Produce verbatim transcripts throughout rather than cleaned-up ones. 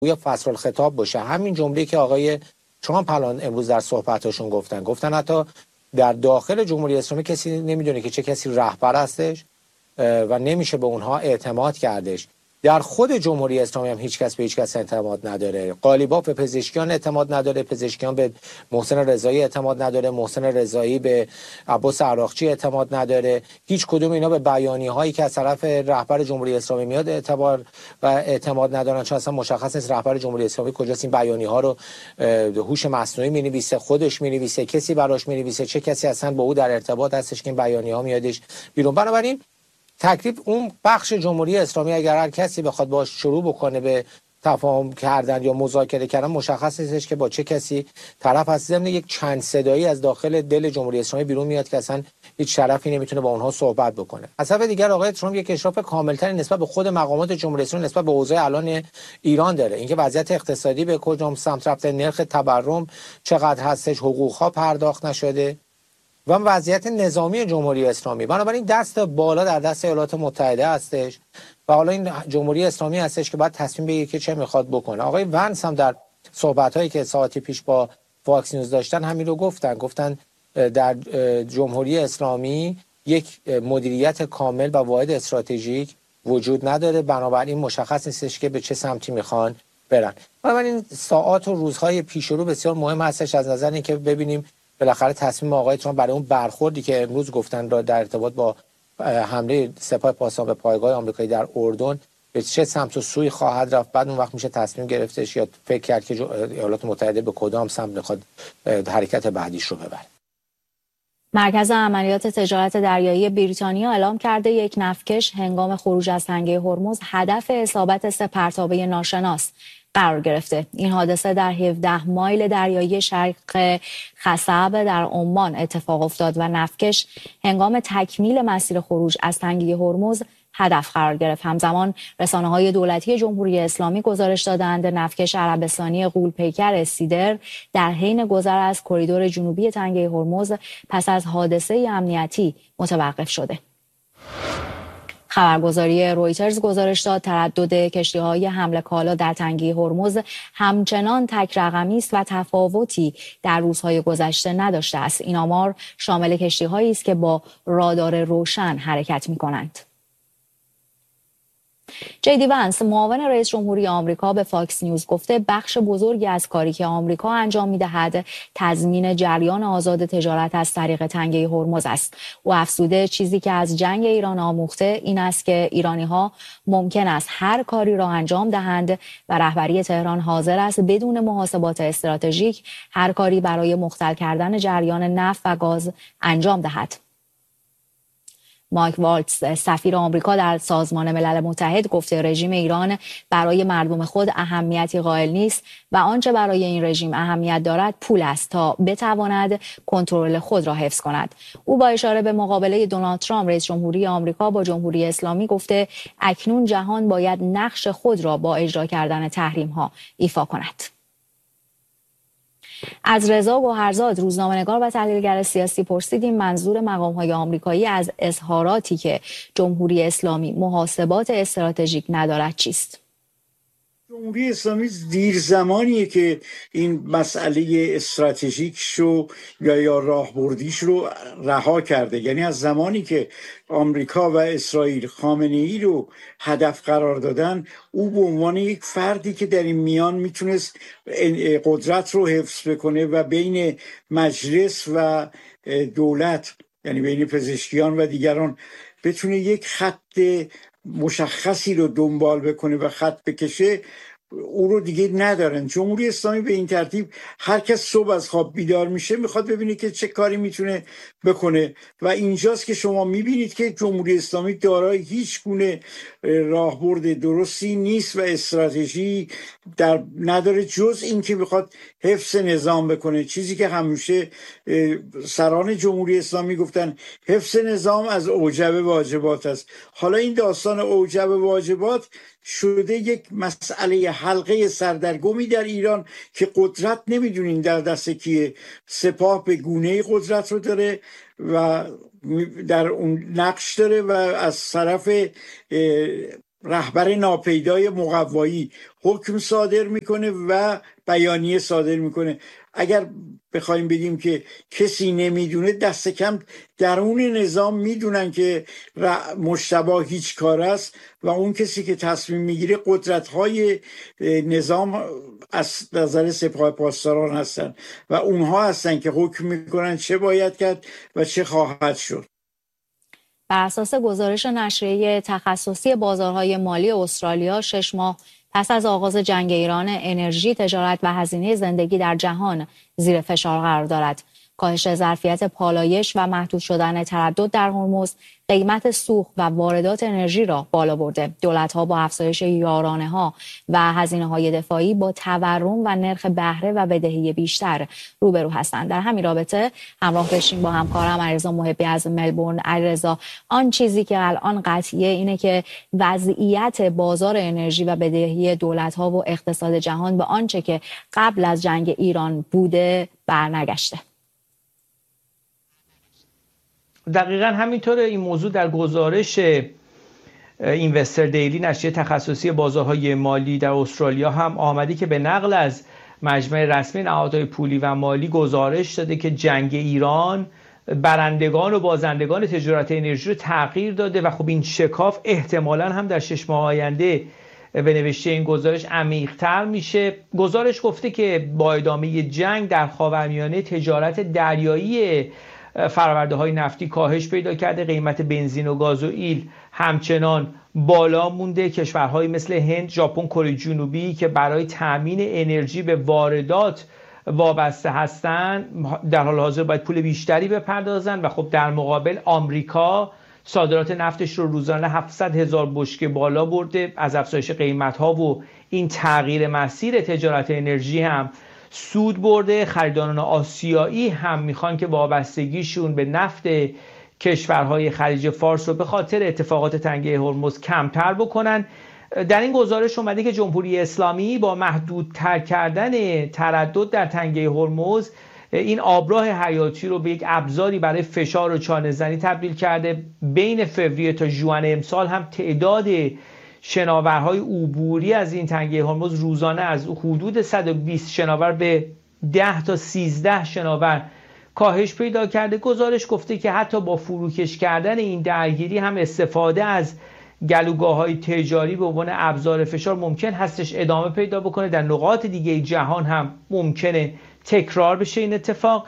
یا فصل الخطاب باشه. همین جمله که آقای ترامپ الان امروز در صحبتاشون گفتن گفتن حتی در داخل جمهوری اسلامی کسی نمیدونه که چه کسی رهبر هستش و نمیشه به اونها اعتماد کردش. در خود جمهوری اسلامی هم هیچ کس به هیچ کس اعتماد نداره. قالیباف به پزشکیان اعتماد نداره، پزشکیان به محسن رضایی اعتماد نداره، محسن رضایی به عباس عراقچی اعتماد نداره. هیچ کدوم اینا به بیانیه‌هایی که از طرف رهبر جمهوری اسلامی میاد اعتبار و اعتماد ندارن، چون اصلا مشخص نیست رهبر جمهوری اسلامی کجاست. این بیانیه‌ها رو هوش مصنوعی می‌نویسه، خودش می‌نویسه، کسی براش می‌نویسه، چه کسی اصلا با او در ارتباط هستش که این بیانیه‌ها میادش بیرون. بنابراین تکلیف اون بخش جمهوری اسلامی اگر هر کسی بخواد باش شروع بکنه به تفاهم کردن یا مذاکره کردن، مشخص نیستش که با چه کسی طرف هست. ضمن یک چند صدایی از داخل دل جمهوری اسلامی بیرون میاد که اصلا هیچ شرفی نمیتونه با اونها صحبت بکنه. از طرف دیگر آقای ترامپ یک اشراف کاملتری نسبت به خود مقامات جمهوری اسلامی نسبت به اوضاع الان ایران داره. اینکه وضعیت اقتصادی به کجا سمت رفته، نرخ تورم چقدر هستش، حقوق‌ها پرداخت نشده و وضعیت نظامی جمهوری اسلامی. بنابراین دست بالا در دست ایالات متحده هستش و حالا این جمهوری اسلامی هستش که باید تصمیم بگیره که چه میخواد بکنه. آقای ونس هم در صحبت‌هایی که ساعتی پیش با فاکس نیوز داشتن همین رو گفتن. گفتن در جمهوری اسلامی یک مدیریت کامل و واحد استراتژیک وجود نداره، بنابراین مشخص نیستش که به چه سمتی میخوان برن. بنابراین ساعات و روزهای پیش رو بسیار مهم هستش از نظر اینکه ببینیم بالاخره تصمیم آقای ترامپ برای اون برخوردی که امروز گفتن را در ارتباط با حمله سپاه پاسداران به پایگاه آمریکایی در اردن به چه سمت و سوی خواهد رفت. بعد اون وقت میشه تصمیم گرفتش یا فکر کرد که ایالات متحده به کدام سمت میخواد حرکت بعدیش رو ببره. مرکز عملیات تجارت دریایی بریتانیا اعلام کرده یک نفتکش هنگام خروج از تنگه هرمز هدف اصابت سه پرتابه ناشناس قرار گرفته. این حادثه در هفده مایل دریایی شرق خصب در عمان اتفاق افتاد و نفتکش هنگام تکمیل مسیر خروج از تنگه هرمز هدف قرار گرفت. همزمان رسانه‌های دولتی جمهوری اسلامی گزارش دادند نفتکش عربستانی غول‌پیکر سیدر در حین گذر از کریدور جنوبی تنگه هرمز پس از حادثه امنیتی متوقف شده. خبرگزاری رویترز گزارش داد تردد کشتی‌های حمل کالا در تنگه هرمز همچنان تک رقمی است و تفاوتی در روزهای گذشته نداشته است. این آمار شامل کشتی‌هایی است که با رادار روشن حرکت می‌کنند. جی دی ونس معاون رئیس جمهوری آمریکا به فاکس نیوز گفته بخش بزرگی از کاری که آمریکا انجام می‌دهد تضمین جریان آزاد تجارت از طریق تنگه هرمز است. او افزوده چیزی که از جنگ ایران آموخته این است که ایرانی‌ها ممکن است هر کاری را انجام دهند و رهبری تهران حاضر است بدون محاسبات استراتژیک هر کاری برای مختل کردن جریان نفت و گاز انجام دهد. مایک والتز سفیر آمریکا در سازمان ملل متحد گفته رژیم ایران برای مردم خود اهمیتی قائل نیست و آنچه برای این رژیم اهمیت دارد پول است تا بتواند کنترل خود را حفظ کند. او با اشاره به مقابله دونالد ترامپ رئیس جمهوری آمریکا با جمهوری اسلامی گفته اکنون جهان باید نقش خود را با اجرا کردن تحریم ها ایفا کند. از رضا گوهرزاد روزنامه‌نگار و تحلیلگر سیاسی پرسیدیم منظور مقام‌های آمریکایی از اظهاراتی که جمهوری اسلامی محاسبات استراتژیک ندارد چیست؟ جمهوری اسلامی دیر زمانیه که این مسئله استراتژیک شو یا یا راهبردیش رو رها کرده. یعنی از زمانی که آمریکا و اسرائیل خامنه‌ای رو هدف قرار دادن او به عنوان یک فردی که در این میان میتونست قدرت رو حفظ بکنه و بین مجلس و دولت یعنی بین پزشکیان و دیگران بتونه یک خط مشخصی رو دنبال بکنه و خط بکشه او رو دیگه ندارن. جمهوری اسلامی به این ترتیب هر کس صبح از خواب بیدار میشه میخواد ببینه که چه کاری میتونه بکنه و اینجاست که شما میبینید که جمهوری اسلامی دارای هیچ گونه راهبرد درستی نیست و استراتژی در نداره جز این که بخواد حفظ نظام بکنه. چیزی که همیشه سران جمهوری اسلامی گفتن حفظ نظام از اوجب واجبات است. حالا این داستان اوجب واجبات شده یک مسئله حلقه سردرگمی در ایران که قدرت نمیدونین در دست کیه. سپاه به گونه قدرت رو داره و در اون نقش داره و از طرف رهبر ناپیدای مقوایی حکم صادر میکنه و بیانیه صادر میکنه. اگر بخوایم بگیم که کسی نمیدونه، دست کم درون نظام میدونن که مجتبی هیچ کار است و اون کسی که تصمیم میگیره قدرت‌های نظام از نظر سپاه پاسداران هستن و اونها هستن که حکم میکنن چه باید کرد و چه خواهد شد. بر اساس گزارش نشریه تخصصی بازارهای مالی استرالیا، شش ماه پس از آغاز جنگ ایران، انرژی، تجارت و هزینه زندگی در جهان زیر فشار قرار دارد. کاهش ظرفیت پالایش و محدود شدن تردد در هرمز قیمت سوخت و واردات انرژی را بالا برده. دولت‌ها با افزایش یارانه‌ها و هزینه‌های دفاعی با تورم و نرخ بهره و بدهی بیشتر روبرو هستند. در همین رابطه همراه بشیم با همکارم علیرضا محبی از ملبورن. علیرضا، آن چیزی که الان قطعیه اینه که وضعیت بازار انرژی و بدهی دولت‌ها و اقتصاد جهان به آنچه که قبل از جنگ ایران بوده برنگشته. دقیقا همینطوره. این موضوع در گزارش اینوستر دیلی، نشریه تخصصی بازارهای مالی در استرالیا هم آمده که به نقل از مجمع رسمی نهادهای پولی و مالی گزارش داده که جنگ ایران برندگان و بازندگان تجارت انرژی رو تغییر داده و خب این شکاف احتمالاً هم در شش ماه آینده به نوشته این گزارش عمیق‌تر میشه. گزارش گفته که با ادامه جنگ در خاورمیانه تجارت دریایی فرآورده های نفتی کاهش پیدا کرده، قیمت بنزین و گازوئیل همچنان بالا مونده. کشورهایی مثل هند، ژاپن، کره جنوبی که برای تامین انرژی به واردات وابسته هستند در حال حاضر باید پول بیشتری بپردازند و خب در مقابل آمریکا صادرات نفتش رو روزانه هفتصد هزار بشکه بالا برده. از افزایش قیمت‌ها و این تغییر مسیر تجارت انرژی هم سود برده. خریداران آسیایی هم میخوان که وابستگیشون به نفت کشورهای خلیج فارس رو به خاطر اتفاقات تنگه هرمز کمتر بکنن. در این گزارش اومده که جمهوری اسلامی با محدودتر کردن تردد در تنگه هرمز این آبراه حیاتی رو به یک ابزاری برای فشار و چانه‌زنی تبدیل کرده. بین فوریه تا ژوئن امسال هم تعداد شناورهای عبوری از این تنگه هرمز روزانه از حدود صد و بیست شناور به ده تا سیزده شناور کاهش پیدا کرده. گزارش گفته که حتی با فروکش کردن این درگیری هم استفاده از گلوگاه‌های تجاری به عنوان ابزار فشار ممکن هستش ادامه پیدا بکنه. در نقاط دیگه جهان هم ممکنه تکرار بشه این اتفاق.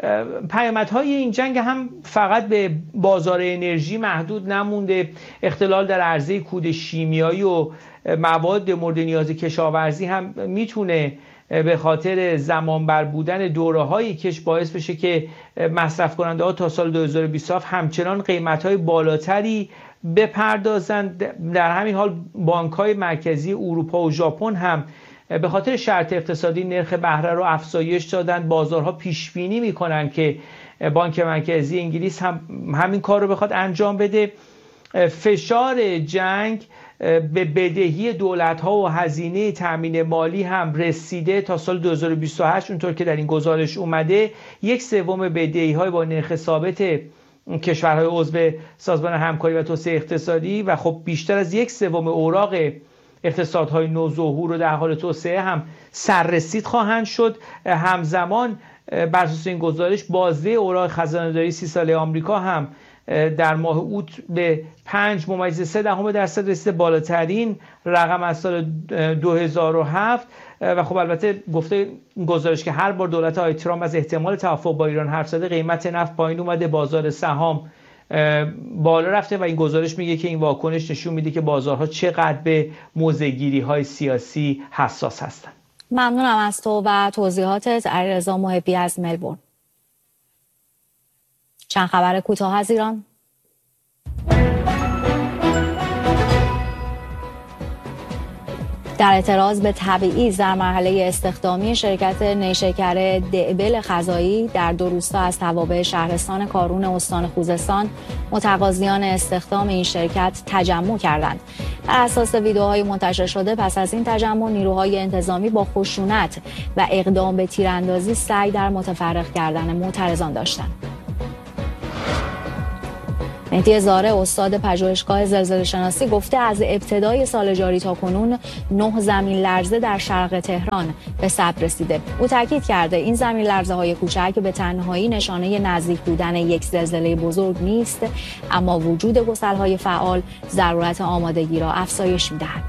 پیامدهای این جنگ هم فقط به بازار انرژی محدود نمونده. اختلال در عرضه کود شیمیایی و مواد مورد نیاز کشاورزی هم میتونه به خاطر زمان بر بودن دوره‌های کش باعث بشه که مصرف کننده ها تا سال دو هزار و بیست و هفت همچنان قیمت‌های بالاتری بپردازند. در همین حال بانک‌های مرکزی اروپا و ژاپن هم به خاطر شرط اقتصادی نرخ بهره رو افزایش دادن. بازارها پیش بینی میکنن که بانک مرکزی انگلیس هم همین کار رو بخواد انجام بده. فشار جنگ به بدهی دولت‌ها و هزینه تامین مالی هم رسیده. تا سال دو هزار و بیست و هشت اونطور که در این گزارش اومده یک سوم بدهی‌های با نرخ ثابت کشورهای عضو سازمان همکاری و توسعه اقتصادی و خب بیشتر از یک سوم اوراق اقتصادهای نوظهور و در حال توسعه هم سررسید خواهند شد. همزمان بر اساس این گزارش بازده اوراق خزانه‌داری سی ساله آمریکا هم در ماه اوت به پنج ممیز سه دهم درصد رسیده، بالاترین رقم از سال دو هزار و هفت. و خب البته گفته گزارش که هر بار دولت آقای ترامپ از احتمال توافق با ایران حرف زده قیمت نفت پایین اومده، بازار سهام بالا رفته و این گزارش میگه که این واکنش نشون میده که بازارها چقدر به موضع‌گیری های سیاسی حساس هستند. ممنونم از تو و توضیحاتت. علیرضا محبی از ملبورن. چند خبر کوتاه از ایران. در اعتراض به تبعیض در مرحله استخدامی شرکت نیشکر دعبل غذایی در دو روستا از توابع شهرستان کارون استان خوزستان، متقاضیان استخدام این شرکت تجمع کردند. بر اساس ویدئوهای منتشر شده پس از این تجمع نیروهای انتظامی با خشونت و اقدام به تیراندازی سعی در متفرق کردن معترضان داشتند. مهدی زاره استاد پژوهشگاه زلزله شناسی گفته از ابتدای سال جاری تا کنون نه زمین لرزه در شرق تهران به ثبت رسیده. او تاکید کرده این زمین لرزه های کوچک به تنهایی نشانه نزدیک بودن یک زلزله بزرگ نیست، اما وجود گسل‌های فعال ضرورت آمادگی را افزایش می‌دهد.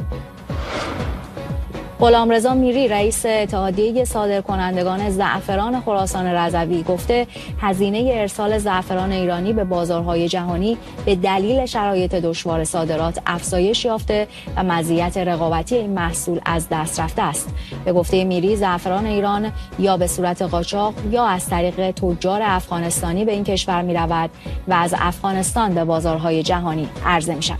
غلامرضا میری رئیس اتحادیه صادرکنندگان زعفران خراسان رضوی گفته هزینه ارسال زعفران ایرانی به بازارهای جهانی به دلیل شرایط دشوار صادرات افزایش یافته و مزیت رقابتی این محصول از دست رفته است. به گفته میری زعفران ایران یا به صورت قاچاق یا از طریق تجار افغانستانی به این کشور می رود و از افغانستان به بازارهای جهانی عرضه می شود.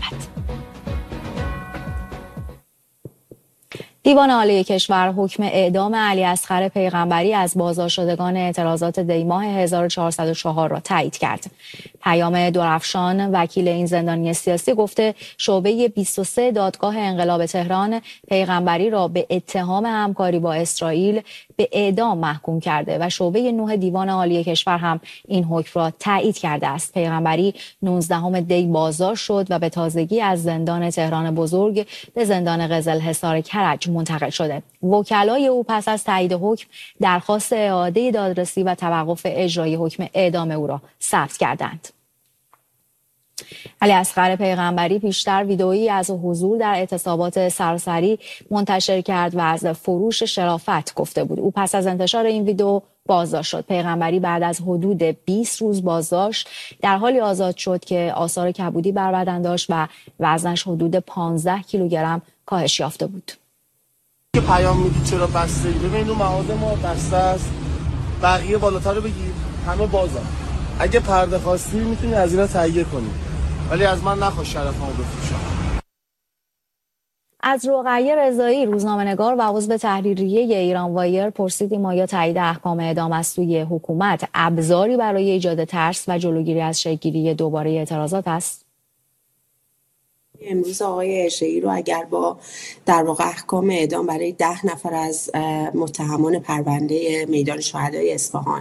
دیوان عالی کشور حکم اعدام علی اصغر پیغمبری از بازداشتگان اعتراضات دیماه هزار و چهارصد و چهار را تایید کرد. پیام درفشان وکیل این زندانی سیاسی گفته شعبه بیست و سه دادگاه انقلاب تهران پیغمبری را به اتهام همکاری با اسرائیل به اعدام محکوم کرده و شعبه نه دیوان عالی کشور هم این حکم را تایید کرده است. پیغمبری نوزدهم دی بازداشت شد و به تازگی از زندان تهران بزرگ به زندان قزلحصار کرج منتقل شده. وکلای او پس از تایید حکم درخواست اعاده دادرسی و توقف اجرای حکم اعدام او را ثبت کردند. علی اصغر پیغمبری پیشتر ویدئویی از حضور در اعتصابات سراسری منتشر کرد و از فروش شرافت گفته بود. او پس از انتشار این ویدئو بازداشت شد. پیغمبری بعد از حدود بیست روز بازداشت در حالی آزاد شد که آثار کبودی بر بدن داشت و وزنش حدود پانزده کیلوگرم کاهش یافته بود. که پیام میدید چرا بسته ای؟ ببین اون مغازه ما بسته است، بقیه بالاتر رو بگیر، همه بازن. اگه پرده خواستی میتونی از اینا تهیه کنی، ولی از من نخواست شرفمو بفروشم. از رقیه رضایی روزنامه‌نگار و عضو تحریریه ایران وایر پرسیدیم آیا تایید احکام اعدام از سوی حکومت ابزاری برای ایجاد ترس و جلوگیری از شکل‌گیری دوباره اعتراضات است؟ امروز آقای عشایی رو اگر با در واقع احکام اعدام برای ده نفر از متهمان پرونده میدان شهدای اصفهان،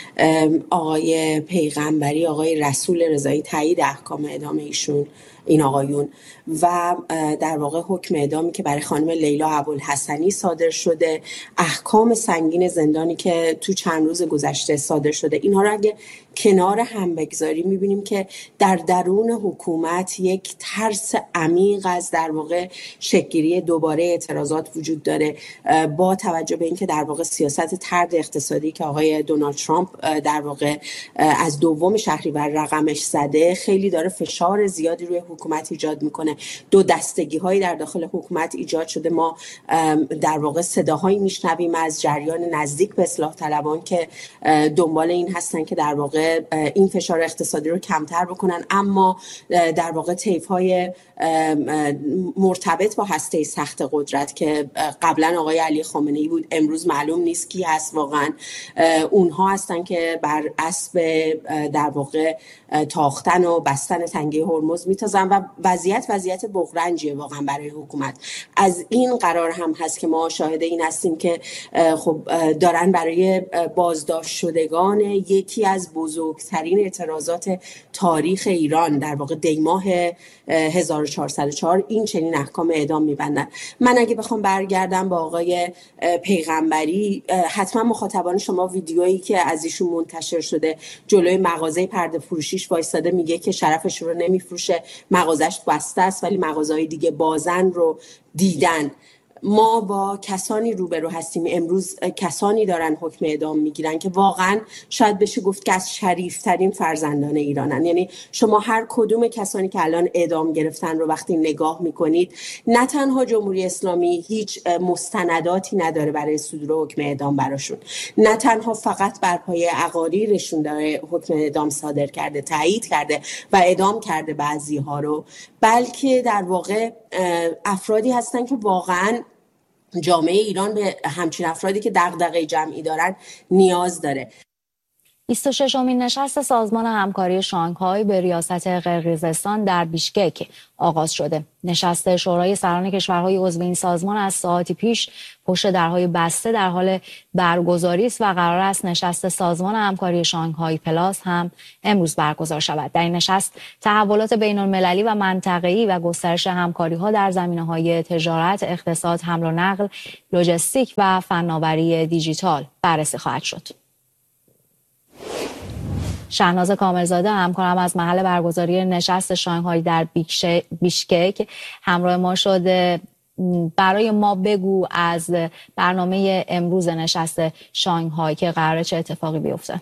آقای پیغمبری، آقای رسول رضایی تایید احکام اعدام ایشون این آقایون و در واقع حکم اعدامی که برای خانم لیلا ابوالحسنی صادر شده، احکام سنگین زندانی که تو چند روز گذشته صادر شده، اینها رو اگه کنار هم بگذاریم میبینیم که در درون حکومت یک ترس عمیق از در واقع شکل‌گیری دوباره اعتراضات وجود داره، با توجه به اینکه در واقع سیاست طرد اقتصادی که آقای دونالد ترامپ در واقع از دوم شهریور رقمش زده خیلی داره فشار زیادی روی حکومت ایجاد میکنه. دو دستگی هایی در داخل حکومت ایجاد شده. ما در واقع صداهایی میشنویم از جریان نزدیک به اصلاح طلبان که دنبال این هستن که در واقع این فشار اقتصادی رو کمتر بکنن، اما در واقع طیف‌های مرتبط با هسته سخت قدرت که قبلا آقای علی خامنه‌ای بود، امروز معلوم نیست کی هست واقعا، اونها هستن که بر اسب در واقع تاختن و بستن تنگه هرمز میتازن و وضعیت وضعیت بغرنجیه واقعا برای حکومت. از این قرار هم هست که ما شاهد این هستیم که خب دارن برای بازداشت شدگان یکی از بزرگترین اعتراضات تاریخ ایران در واقع دیماه هزار و چهارصد و چهار این چنین احکام اعدام میبندن. من اگه بخوام برگردم با آقای پیغمبری، حتما مخاطبان شما ویدیویی که از ایشون منتشر شده جلوی مغازه پرده فروشیش وایساده میگه که شرفش رو نمیفروشه، مغازش بسته است ولی مغازهای دیگه بازن رو دیدن. ما با کسانی روبرو هستیم امروز، کسانی دارن حکم اعدام میگیرن که واقعا شاید بشه گفت که از شریفترین فرزندان ایرانن. یعنی شما هر کدوم کسانی که الان اعدام گرفتن رو وقتی نگاه میکنید، نه تنها جمهوری اسلامی هیچ مستنداتی نداره برای صدور حکم اعدام براشون، نه تنها فقط بر پایه اقاریرشون داره حکم اعدام صادر کرده، تایید کرده و اعدام کرده بعضی ها رو، بلکه در واقع افرادی هستن که واقعا جامعه ایران به همچین افرادی که دغدغه جمعی دارن نیاز داره. بیست و ششمین نشست سازمان همکاری شانگهای به ریاست قرقیزستان در بیشکک آغاز شده. نشست شورای سران کشورهای عضو این سازمان از ساعتی پیش پشت درهای بسته در حال برگزاری است و قرار است نشست سازمان همکاری شانگهای پلاس هم امروز برگزار شود. در این نشست تحولات بین المللی و منطقه‌ای و گسترش همکاری‌ها در زمینه‌های تجارت، اقتصاد، حمل و نقل، لوجستیک و فناوری دیجیتال بررسی خواهد شد. شهناز کاملزاده همکارم از محل برگزاری نشست شانگهای در بیشکک همراه ما شده. برای ما بگو از برنامه امروز نشست شانگهای که قراره چه اتفاقی بیفته.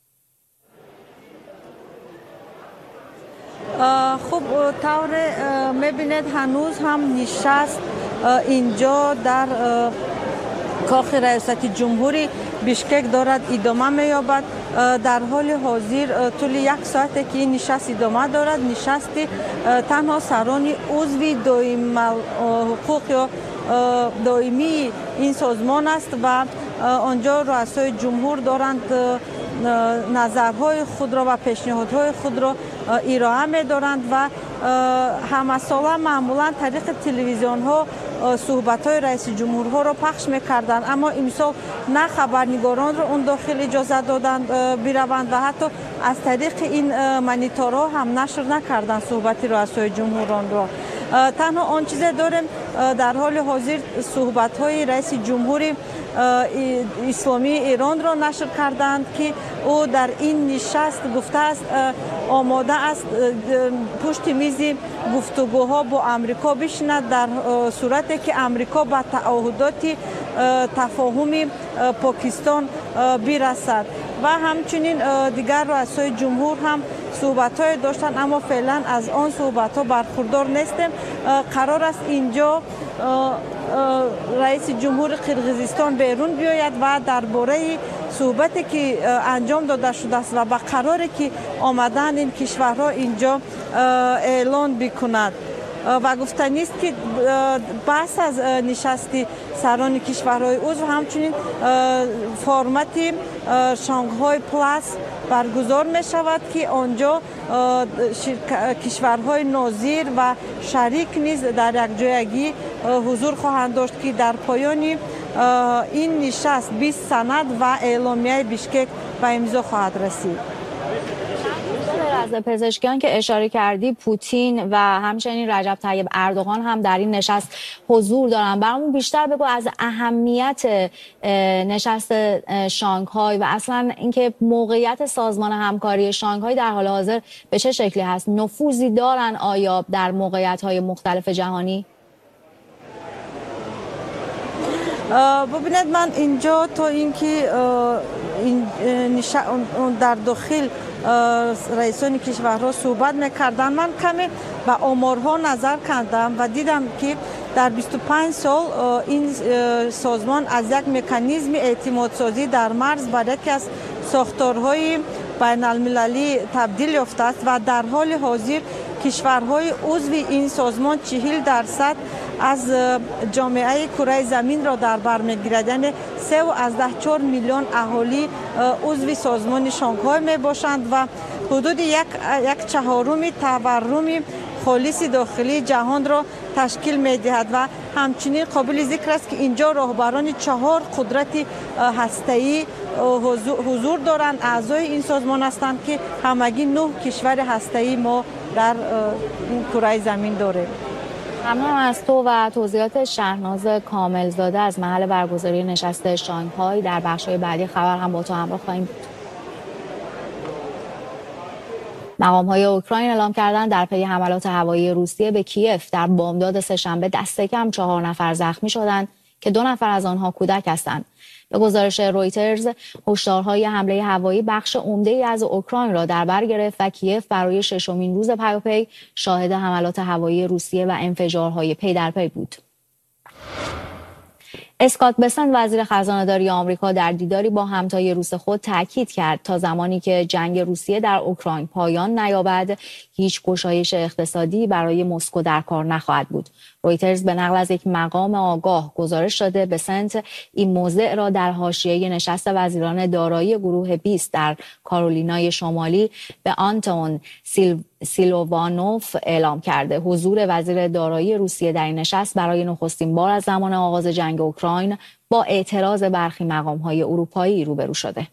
خب طور میبینید هنوز هم نشست اینجا در کاخ ریاست جمهوری بیشکک دارد ادامه می‌یابد. در حال حاضر طول یک ساعت که این نشست ادامه دارد. نشست تنها سران عضو دائم حقوق یا دائمی این سازمان است و آنجا رؤسای جمهور دارند نظرهای خود را و پیشنهادهای خود را ارائه می‌دارند و همه ساله معمولا طریق تلویزیون ها صحبت های رئیس جمهورها را پخش می‌کردند، اما امسال نه خبرنگاران را اون داخل اجازه دادند بروند و حتی از طریق این مانیتورها هم نشر نکردند صحبت رئیسای جمهوران را. تنها آن چیز داریم در حال حاضر صحبت های رئیس جمهوری اسلامی ایران را نشر کردند که او در این نشست گفته است آماده است پشت میز گفتگوها با امریکا بشیند در صورتی که امریکا به تعهدات تفاهم پاکستان برسد. و همچنین دیگر رؤسای جمهور هم صحبت‌های داشتن، اما فعلا از آن صحبت‌ها برخوردار نیستیم. قرار است اینجا رئیس جمهور قرقیزستان بیرون بیاید و درباره صحبتی که انجام داده شده است و به قراری که آمدن این کشورها اینجا اعلان بکند. و گفتنی است که بحث از نشست سران کشورهای عضو همچنین فرمت شانگهای پلاس برگزار می شود که آنجا کشورهای ناظر و شریک نیز در یک جایگی حضور خواهند داشت که در پایان این نشست بیست سند و اعلامیه بیشکک به امضا خواهد رسید. از پزشکیان که اشاره کردی، پوتین و همچنین رجب طیب اردوغان هم در این نشست حضور دارن. برامون بیشتر بگو از اهمیت نشست شانگهای و اصلا اینکه موقعیت سازمان همکاری شانگهای در حال حاضر به چه شکلی هست؟ نفوذی دارن آیا در موقعیت‌های مختلف جهانی؟ ببینید من اینجا تا اینکه این در داخل رئیسان کشورها صحبت میکردن، من کمی به آمارها نظر کردم و دیدم که در بیست و پنج سال این سازمان از یک مکانیزم اعتماد سازی در مرز به یکی از ساختارهای بین المللی تبدیل یافته است و در حال حاضر کشورهای عضو این سازمان چهل درصد از جامعه کره زمین را در بر میگیرد. یعنی سه و از ده چهار میلیون اهالی عضو سازمان شانگهای می باشند و حدود یک یک چهارم تورم خالص داخلی جهان را تشکیل می دهد و همچنین قابل ذکر است که اینجا راهبران چهار قدرت هسته‌ای حضور دارند، اعضای این سازمان هستند که همگی نه کشور هسته‌ای ما در این کره زمین داریم. ممنونم از تو و توضیحات شهناز کاملزاده از محل برگزاری نشست شانگهای. در بخش‌های بعدی خبر هم با تو همراه خواهیم بود. مقام‌های اوکراین اعلام کردند در پی حملات هوایی روسیه به کیف در بامداد سه‌شنبه دست کم چهار نفر زخمی شدند که دو نفر از آنها کودک هستند. به گزارش رویترز، هشدارهای حمله هوایی بخش عمده‌ای از اوکراین را در بر گرفت و کیف برای ششمین روز پیاپی شاهد حملات هوایی روسیه و انفجارهای پی در پی بود. اسکات بسنت وزیر خزانه‌داری آمریکا در دیداری با همتای روس خود تاکید کرد تا زمانی که جنگ روسیه در اوکراین پایان نیابد، هیچ گشایش اقتصادی برای مسکو در کار نخواهد بود. رویترز به نقل از یک مقام آگاه گزارش داده بسنت این موضع را در حاشیه نشست وزیران دارایی گروه بیست در کارولینای شمالی به آنتون سیل... سیلوانوف اعلام کرده. حضور وزیر دارایی روسیه در این نشست برای نخستین بار از زمان آغاز جنگ اوکراین با اعتراض برخی مقام‌های اروپایی روبرو شده.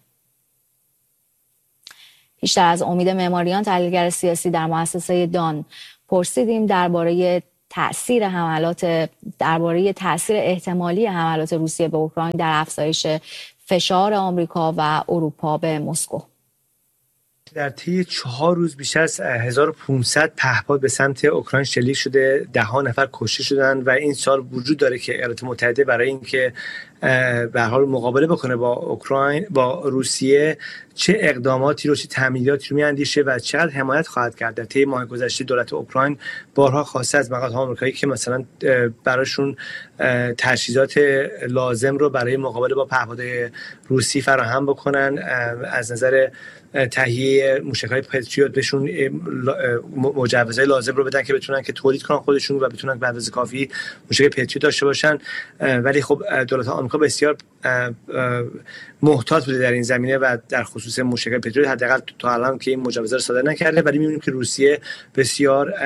بیشتر از امید معماریان، تحلیلگر سیاسی در مؤسسه دان، پرسیدیم درباره تأثیر حملات درباره تأثیر احتمالی حملات روسیه به اوکراین در افزایش فشار آمریکا و اروپا به مسکو. در طی چهار روز بیش از هزار و پانصد پهپاد به سمت اوکراین شلیک شده، ده ها نفر کشته شدن و این سال وجود داره که ایالات متحده برای اینکه به هر حال مقابله بکنه با اوکراین با روسیه چه اقداماتی رو چه تمهیداتی رو میاندیشه و چقدر حمایت خواهد کرد. در طی ماه گذشته دولت اوکراین بارها خواسته از مقامات آمریکایی که مثلا براشون تجهیزات لازم رو برای مقابله با پهپادهای روسی فراهم بکنن، از نظر تهیه موشک‌های پتریوت بهشون مجوزهای لازم رو بدن که بتونن که تولید کنن خودشون و بتونن به اندازه کافی موشک پتریوت داشته باشن. ولی خب دولت آمریکا بسیار محتاط بوده در این زمینه و در خصوص موشک‌های پتریوت حداقل تا الان که این مجوزها رو صادر نکرده، ولی می‌بینیم که روسیه بسیار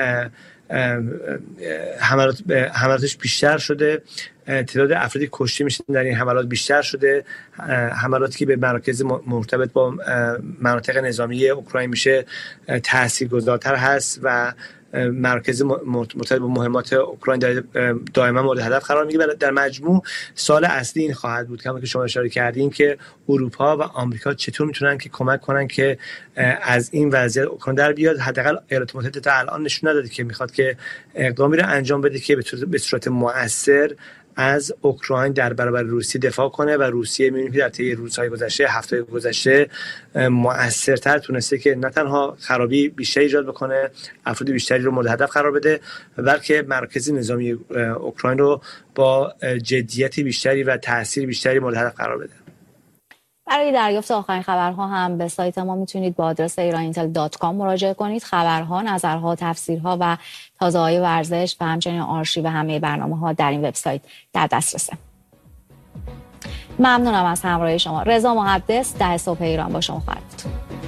حملات حملاتش بیشتر شده، تعداد افرادی کشته میشن در این حملات بیشتر شده، حملاتی که به مراکز مرتبط با مناطق نظامی اوکراین میشه تاثیرگذارتر هست و مرکز مرتبط با مهمات اوکراین دائما مورد هدف قرار میگیره. در مجموع سال اصلی این خواهد بود که شما اشاره کردین که اروپا و آمریکا چطور میتونن که کمک کنن که از این وضعیت اوکراین در بیاد. حداقل ایالات متحده تا الان نشون نداده که میخواد که اقدامی رو انجام بده که به صورت مؤثر از اوکراین در برابر روسیه دفاع کنه و روسیه می‌بینیم که در طی روزهای گذشته، هفته‌های گذشته مؤثرتر تونسته که نه تنها خرابی بیشتری ایجاد بکنه، افراد بیشتری رو مورد هدف قرار بده، بلکه مرکز نظامی اوکراین رو با جدیت بیشتری و تاثیر بیشتری مورد هدف قرار بده. برای دریافت آخرین خبرها هم به سایت ما میتونید با آدرس ایران اینتل دات کام مراجعه کنید. خبرها، نظرها، تفسیرها و تازه‌های ورزش و همچنین آرشیو همه برنامه‌ها در این وبسایت در دسترسه. ممنونم از همراهی شما. رضا محدث، ده صبح ایران با شما خواهد بود.